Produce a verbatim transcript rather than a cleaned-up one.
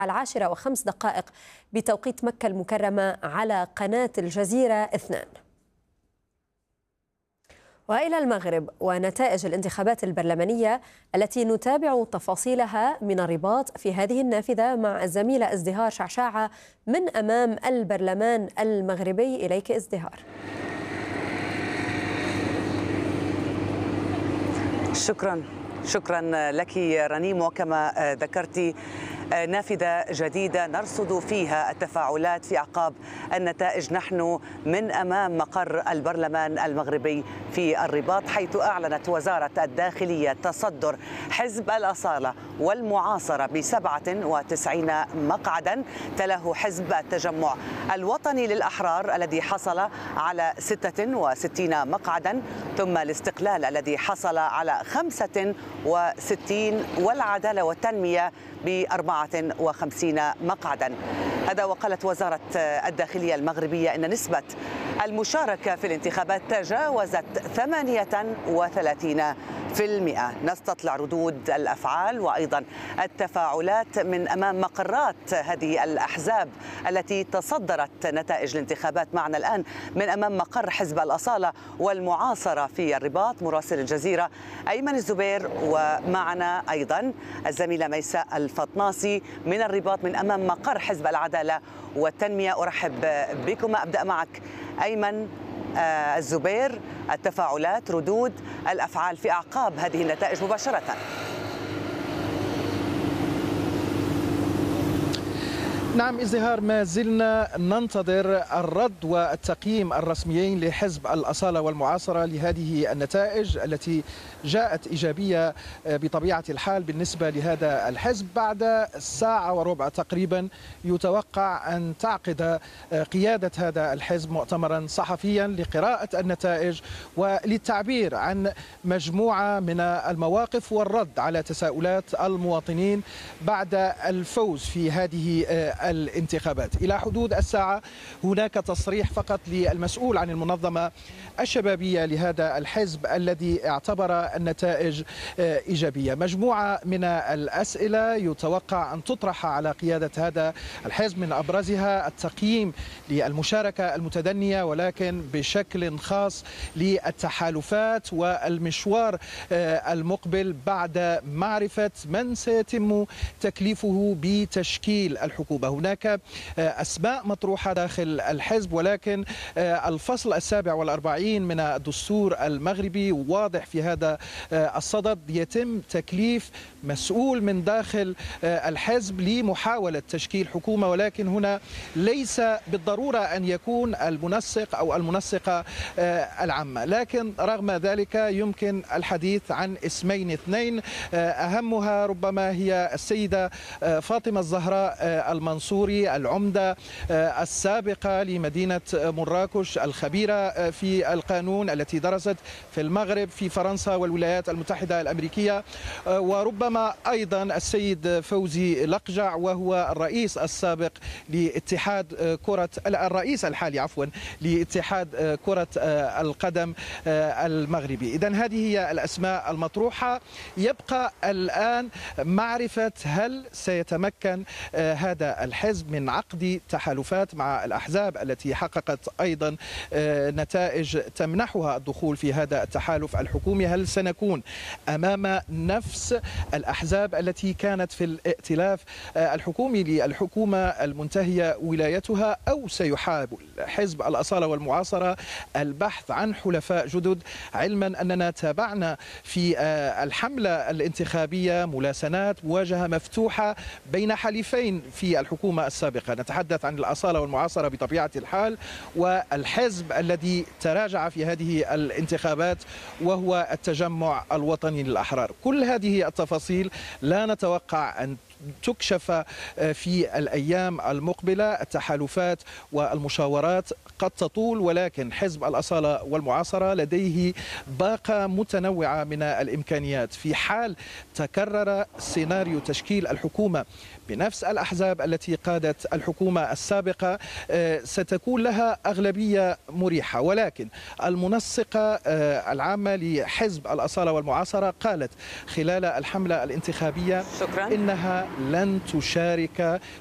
العاشرة وخمس دقائق بتوقيت مكة المكرمة على قناة الجزيرة اثنان. وإلى المغرب ونتائج الانتخابات البرلمانية التي نتابع تفاصيلها من الرباط في هذه النافذة مع الزميلة ازدهار شعشاعة من أمام البرلمان المغربي. إليك ازدهار. شكرا شكرا لك رنيم. وكما ذكرتي نافذة جديدة نرصد فيها التفاعلات في أعقاب النتائج. نحن من أمام مقر البرلمان المغربي في الرباط، حيث أعلنت وزارة الداخلية تصدر حزب الأصالة والمعاصرة بسبعة وتسعين مقعدا، تلاه حزب التجمع الوطني للأحرار الذي حصل على ستة وستين مقعدا، ثم الاستقلال الذي حصل على خمسة وستين، والعدالة والتنمية بأربعة وخمسين مقعدا. هذا وقالت وزارة الداخلية المغربية إن نسبة المشاركة في الانتخابات تجاوزت ثمانية وثلاثين بالمئة. نستطلع ردود الأفعال وأيضا التفاعلات من أمام مقرات هذه الأحزاب التي تصدرت نتائج الانتخابات. معنا الآن من أمام مقر حزب الأصالة والمعاصرة في الرباط مراسل الجزيرة أيمن الزبير، ومعنا أيضا الزميلة ميساء الفطناسي من الرباط من أمام مقر حزب العدالة والتنمية. أرحب بكم. أبدأ معك أيمن آه الزبير، التفاعلات ردود الأفعال في أعقاب هذه النتائج مباشرة. نعم ازدهار، ما زلنا ننتظر الرد والتقييم الرسميين لحزب الأصالة والمعاصرة لهذه النتائج التي جاءت إيجابية بطبيعة الحال بالنسبة لهذا الحزب. بعد ساعة وربع تقريبا يتوقع أن تعقد قيادة هذا الحزب مؤتمرا صحفيا لقراءة النتائج وللتعبير عن مجموعة من المواقف والرد على تساؤلات المواطنين بعد الفوز في هذه الانتخابات. إلى حدود الساعة هناك تصريح فقط للمسؤول عن المنظمة الشبابية لهذا الحزب الذي اعتبر النتائج إيجابية. مجموعة من الأسئلة يتوقع أن تطرح على قيادة هذا الحزب، من أبرزها التقييم للمشاركة المتدنية ولكن بشكل خاص للتحالفات والمشوار المقبل بعد معرفة من سيتم تكليفه بتشكيل الحكومة. هناك أسماء مطروحة داخل الحزب، ولكن الفصل السابع والأربعين من الدستور المغربي واضح في هذا الصدد، يتم تكليف مسؤول من داخل الحزب لمحاولة تشكيل حكومة، ولكن هنا ليس بالضرورة أن يكون المنسق أو المنسقة العامة. لكن رغم ذلك يمكن الحديث عن اسمين اثنين، أهمها ربما هي السيدة فاطمة الزهراء المنصوري، العمدة السابقة لمدينة مراكش، الخبيرة في القانون التي درست في المغرب في فرنسا والولايات المتحدة الأمريكية، وربما أيضا السيد فوزي لقجع وهو الرئيس السابق لاتحاد كرة الرئيس الحالي عفوا لاتحاد كرة القدم المغربي. إذن هذه هي الأسماء المطروحة. يبقى الآن معرفة هل سيتمكن هذا الحزب من عقد تحالفات مع الأحزاب التي حققت أيضا نتائج تمنحها الدخول في هذا التحالف الحكومي. هل سنكون أمام نفس الأحزاب التي كانت في الائتلاف الحكومي للحكومة المنتهية ولايتها، أو سيحاول حزب الأصالة والمعاصرة البحث عن حلفاء جدد، علما أننا تابعنا في الحملة الانتخابية ملاسنات مواجهة مفتوحة بين حليفين في الحكومة السابقة. نتحدث عن الأصالة والمعاصرة بطبيعة الحال والحزب الذي تراجع في هذه الانتخابات وهو التجمع الوطني للأحرار. كل هذه التفاصيل لا نتوقع أن تكشف في الأيام المقبلة. التحالفات والمشاورات قد تطول، ولكن حزب الأصالة والمعاصرة لديه باقة متنوعة من الإمكانيات. في حال تكرر سيناريو تشكيل الحكومة بنفس الأحزاب التي قادت الحكومة السابقة ستكون لها أغلبية مريحة. ولكن المنسقة العامة لحزب الأصالة والمعاصرة قالت خلال الحملة الانتخابية شكرا. إنها لن تشارك